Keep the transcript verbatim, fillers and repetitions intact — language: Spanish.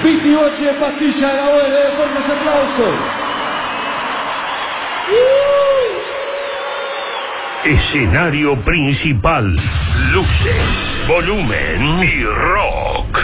Piti Boche, Pastilla de la Abuela, fuertes aplausos. Escenario principal, luces, volumen y rock.